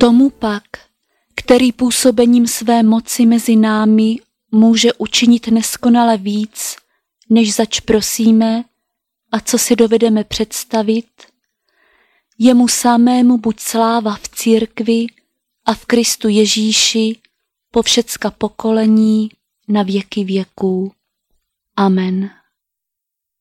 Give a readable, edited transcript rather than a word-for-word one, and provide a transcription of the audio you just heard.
Tomu pak, který působením své moci mezi námi může učinit neskonale víc, než zač prosíme a co si dovedeme představit, jemu samému buď sláva v církvi a v Kristu Ježíši po všecka pokolení na věky věků. Amen.